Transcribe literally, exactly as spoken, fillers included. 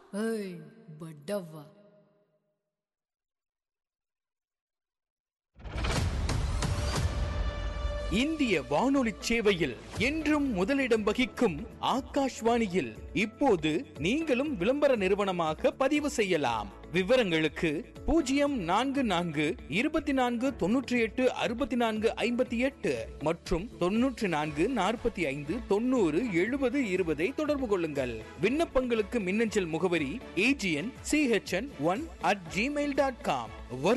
ஏய் பட்டவா. இந்திய வானொலி சேவையில் என்றும் முதலிடம் வகிக்கும் ஆகாஷ்வாணியில் இப்போது நீங்களும் விளம்பர நிறுவனமாக பதிவு செய்யலாம். விவரங்களுக்கு பூஜ்ஜியம் நான்கு நான்கு இருபத்தி நான்கு தொன்னூற்றி எட்டு அறுபத்தி நான்கு ஐம்பத்தி எட்டு மற்றும் தொன்னூற்றி நான்கு நாற்பத்தி ஐந்து தொண்ணூறு எழுபது இருபதை தொடர்பு கொள்ளுங்கள். விண்ணப்பங்களுக்கு மின்னஞ்சல் முகவரி AGN CHN one at Gmail dot com.